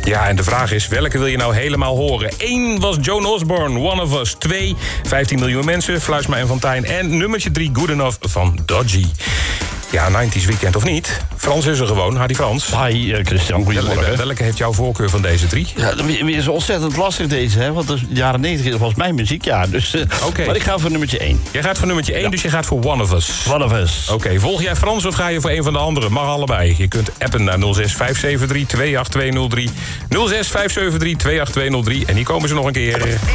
Ja, en de vraag is, welke wil je nou helemaal horen? 1 was Joan Osborne, One of Us. 2, 15 miljoen mensen, Fluisma en Fontijn. En nummertje 3, Good Enough van Dodgy. Ja, 90's weekend of niet? Frans is er gewoon. Hardy Frans. Hi, Christian. Goedemorgen. Welke heeft jouw voorkeur van deze 3? Ja, weer is ontzettend lastig deze, hè? Want de jaren 90 was mijn muziekjaar. Dus, Oké. Maar ik ga voor nummertje 1. Jij gaat voor nummertje 1, dus je gaat voor One of Us. One of Us. Oké, volg jij Frans of ga je voor een van de anderen? Mag allebei. Je kunt appen naar 06 573 28203. 06 573 28203. En hier komen ze nog een keer.